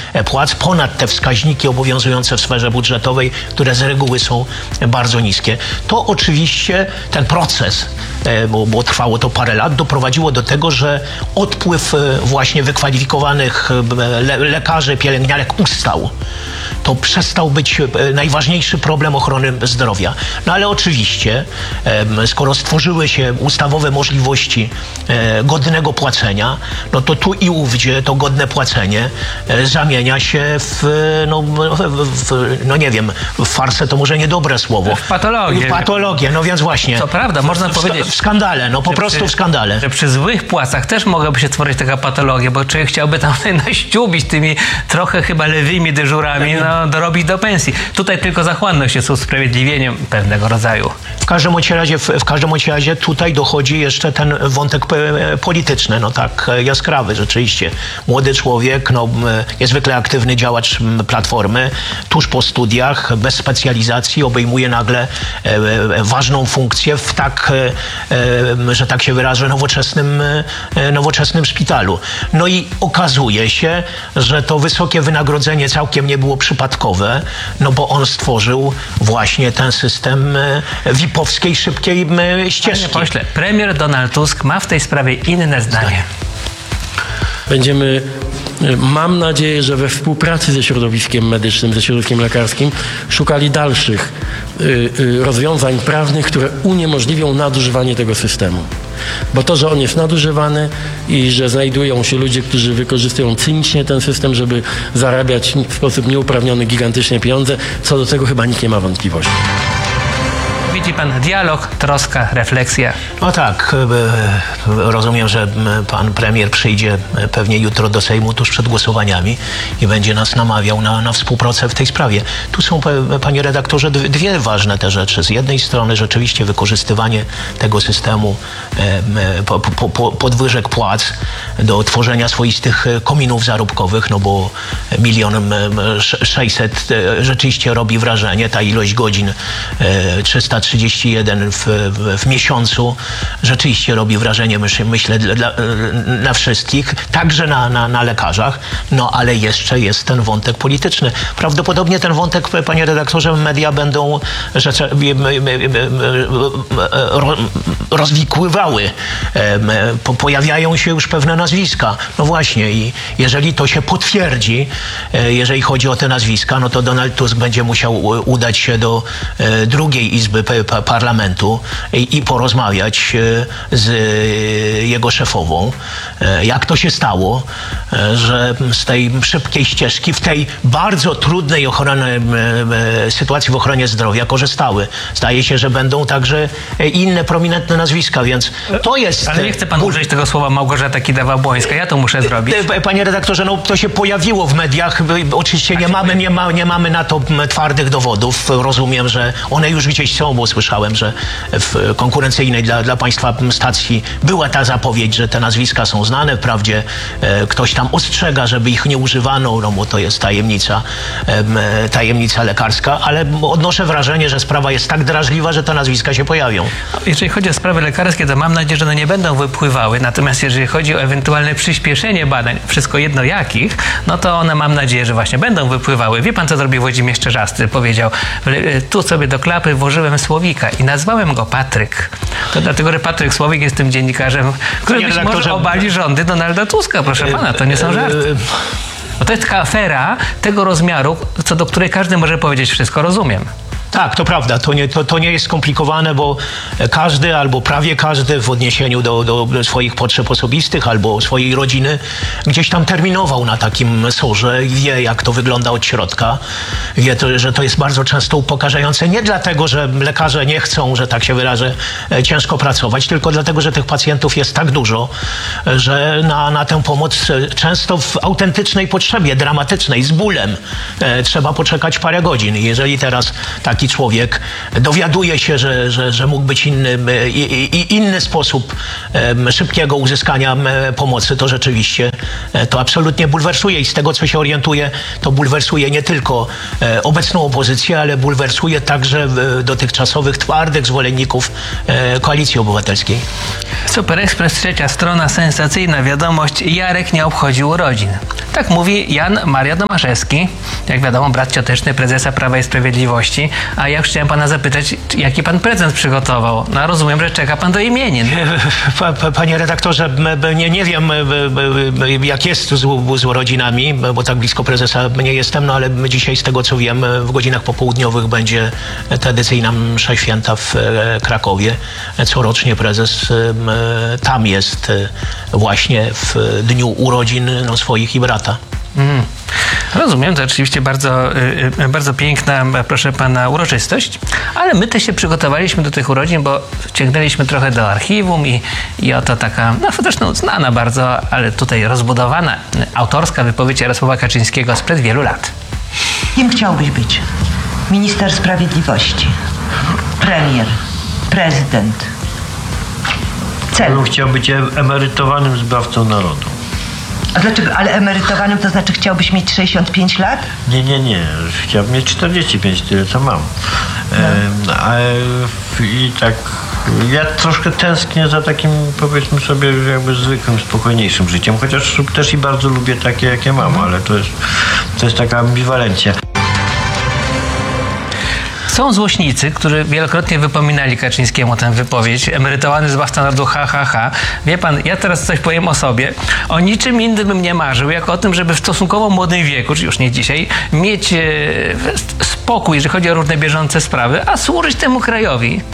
płac ponad te wskaźniki obowiązujące w sferze budżetowej, które z reguły są bardzo niskie. To oczywiście ten proces, bo trwało to parę lat, doprowadziło do tego, że odpływ właśnie wykwalifikowanych lekarzy, pielęgniarek ustał. To przestał być najważniejszy problem ochrony zdrowia. No ale oczywiście, skoro stworzyły się ustawowe możliwości godnego płacenia, no to tu i ówdzie to godne płacenie zamienia się no nie wiem, w farsę to może niedobre słowo. W patologię. W patologię, no więc właśnie. Co prawda, można powiedzieć. W skandale, no po prostu w skandale. Że przy złych płacach też mogłaby się tworzyć taka patologia, bo człowiek chciałby tam naściubić tymi trochę chyba lewymi dyżurami, no dorobić do pensji. Tutaj tylko zachłanność jest usprawiedliwieniem pewnego rodzaju. W każdym razie tutaj dochodzi jeszcze ten wątek polityczny, no tak jaskrawy rzeczywiście. Młody człowiek, no niezwykle aktywny działacz Platformy, tuż po studiach, bez specjalizacji, obejmuje nagle ważną funkcję w tak, że tak się wyrażę, nowoczesnym szpitalu. No i okazuje się, że to wysokie wynagrodzenie całkiem nie było przypadkowe, no bo on stworzył właśnie ten system VIP-owskiej szybkiej ścieżki. Panie pośle, premier Donald Tusk ma w tej sprawie inne zdanie. Będziemy, mam nadzieję, że we współpracy ze środowiskiem medycznym, ze środowiskiem lekarskim szukali dalszych rozwiązań prawnych, które uniemożliwią nadużywanie tego systemu. Bo to, że on jest nadużywany i że znajdują się ludzie, którzy wykorzystują cynicznie ten system, żeby zarabiać w sposób nieuprawniony gigantyczne pieniądze, co do tego chyba nikt nie ma wątpliwości. Widzi pan dialog, troska, refleksja. No tak, rozumiem, że pan premier przyjdzie pewnie jutro do Sejmu tuż przed głosowaniami i będzie nas namawiał na współpracę w tej sprawie. Tu są, panie redaktorze, dwie ważne te rzeczy. Z jednej strony rzeczywiście wykorzystywanie tego systemu podwyżek płac do tworzenia swoistych kominów zarobkowych, no bo 1 600 000 rzeczywiście robi wrażenie. Ta ilość godzin 331 w miesiącu rzeczywiście robi wrażenie, myślę, na wszystkich, także na lekarzach, no ale jeszcze jest ten wątek polityczny. Prawdopodobnie ten wątek, panie redaktorze, media będą rozwikływały. Pojawiają się już pewne nazwiska. No właśnie i jeżeli to się potwierdzi, jeżeli chodzi o te nazwiska, no to Donald Tusk będzie musiał udać się do drugiej izby parlamentu i porozmawiać z jego szefową. Jak to się stało, że z tej szybkiej ścieżki w tej bardzo trudnej sytuacji w ochronie zdrowia korzystały. Zdaje się, że będą także inne prominentne nazwiska, więc to jest... Ale nie chce pan użyć tego słowa Małgorzata Kidawa-Błońska. Ja to muszę zrobić. Panie redaktorze, no to się pojawiło w mediach. Oczywiście nie mamy na to twardych dowodów. Rozumiem, że one już gdzieś są, bo słyszałem, że w konkurencyjnej dla państwa stacji była ta zapowiedź, że te nazwiska są znane. Wprawdzie ktoś tam ostrzega, żeby ich nie używano, no bo to jest tajemnica lekarska, ale odnoszę wrażenie, że sprawa jest tak drażliwa, że te nazwiska się pojawią. Jeżeli chodzi o sprawy lekarskie, to mam nadzieję, że one nie będą wypływały. Natomiast jeżeli chodzi o ewentualne przyspieszenie badań, wszystko jedno jakich, no to one mam nadzieję, że właśnie będą wypływały. Wie pan, co zrobił Włodzimierz Czerzasty? Powiedział, tu sobie do klapy włożyłem Słowika i nazwałem go Patryk. To dlatego, że Patryk Słowik jest tym dziennikarzem, który być może obali rządy Donalda Tuska. Proszę pana, to nie są żarty. Bo to jest taka afera tego rozmiaru, co do której każdy może powiedzieć wszystko rozumiem. Tak, to prawda. To nie jest skomplikowane, bo każdy albo prawie każdy w odniesieniu do swoich potrzeb osobistych albo swojej rodziny gdzieś tam terminował na takim sorze i wie, jak to wygląda od środka. Wie, że to jest bardzo często upokarzające. Nie dlatego, że lekarze nie chcą, że tak się wyrażę, ciężko pracować, tylko dlatego, że tych pacjentów jest tak dużo, że na tę pomoc często w autentycznej potrzebie, dramatycznej, z bólem trzeba poczekać parę godzin. I jeżeli teraz taki człowiek dowiaduje się, że mógł być inny sposób szybkiego uzyskania pomocy, to rzeczywiście to absolutnie bulwersuje i z tego, co się orientuje, to bulwersuje nie tylko obecną opozycję, ale bulwersuje także dotychczasowych twardych zwolenników Koalicji Obywatelskiej. Super Express, 3. strona, sensacyjna wiadomość. Jarek nie obchodził urodzin. Tak Tak mówi Jan Maria Domaszewski, jak wiadomo, brat cioteczny prezesa Prawa i Sprawiedliwości. A ja już chciałem pana zapytać, jaki pan prezent przygotował? No rozumiem, że czeka pan do imienin. Panie redaktorze, nie wiem, jak jest z urodzinami, bo tak blisko prezesa nie jestem, no ale dzisiaj, z tego co wiem, w godzinach popołudniowych będzie tradycyjna msza święta w Krakowie. Corocznie prezes tam jest właśnie w dniu urodzin swoich i brata. Rozumiem, to oczywiście bardzo piękna, proszę pana, uroczystość, ale my też się przygotowaliśmy do tych urodzin, bo sięgnęliśmy trochę do archiwum i oto taka, no zresztą znana bardzo, ale tutaj rozbudowana, autorska wypowiedź Jarosława Kaczyńskiego sprzed wielu lat. Kim chciałbyś być? Minister sprawiedliwości, premier, prezydent. Cel. Chciał być emerytowanym zbawcą narodu. A dlaczego? Ale emerytowanym to znaczy chciałbyś mieć 65 lat? Nie. Chciałbym mieć 45, tyle co mam. I tak ja troszkę tęsknię za takim, powiedzmy sobie, jakby zwykłym, spokojniejszym życiem. Chociaż też i bardzo lubię takie, jakie mam, ale to jest taka ambiwalencja. Są złośnicy, którzy wielokrotnie wypominali Kaczyńskiemu tę wypowiedź. Emerytowany zbawca narodu, ha, ha, ha. Wie pan, ja teraz coś powiem o sobie. O niczym innym bym nie marzył, jak o tym, żeby w stosunkowo młodym wieku, czy już nie dzisiaj, mieć spokój, jeżeli chodzi o różne bieżące sprawy, a służyć temu krajowi.